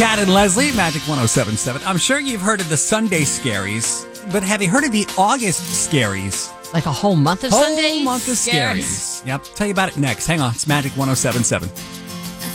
Chad and Leslie, Magic 107.7. I'm sure you've heard of the Sunday scaries, but have you heard of the August scaries? Like a whole month of Sunday? Whole month of scaries. Yep. Tell you about it next. Hang on. It's Magic 107.7.